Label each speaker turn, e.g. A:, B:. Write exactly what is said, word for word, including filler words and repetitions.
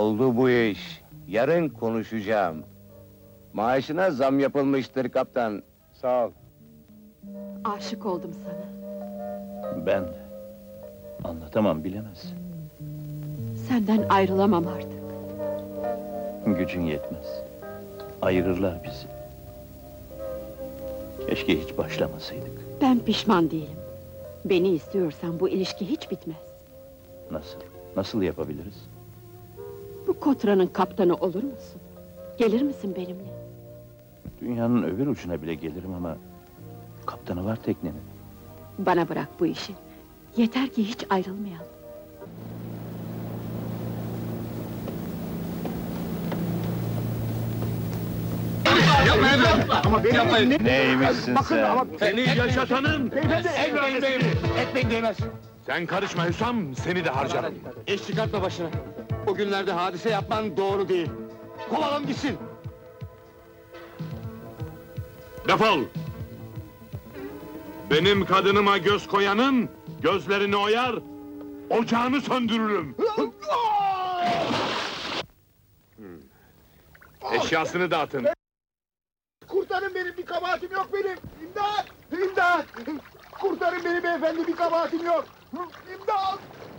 A: Oldu bu iş. Yarın konuşacağım. Maaşına zam yapılmıştır kaptan. Sağ ol.
B: Aşık oldum sana.
C: Ben de. Anlatamam, bilemezsin.
B: Senden ayrılamam artık.
C: Gücün yetmez. Ayırırlar bizi. Keşke hiç başlamasaydık.
B: Ben pişman değilim. Beni istiyorsan bu ilişki hiç bitmez.
C: Nasıl? Nasıl yapabiliriz?
B: Bu Kotra'nın kaptanı olur musun? Gelir misin benimle?
C: Dünyanın öbür ucuna bile gelirim ama... kaptanı var teknenin.
B: Bana bırak bu işi. Yeter ki hiç ayrılmayalım.
D: Ama benim ne?
A: Neymişsin
D: Bakın
A: sen?
D: ama
E: Seni yaşatanın!
D: beyefendi ekmeğin ekmeğin değmez.
E: Sen karışma Hüsam, seni de harcarım.
D: İş çıkartma başına. Bugünlerde hadise yapman doğru değil. Kovalım gitsin.
E: Defol! Benim kadınıma göz koyanın, gözlerini oyar, ocağını söndürürüm! Eşyasını dağıtın!
D: Kurtarın beni, bir kabahatim yok benim. İmdat! İmdat! Kurtarın beni beyefendi, bir kabahatim yok. İmdat!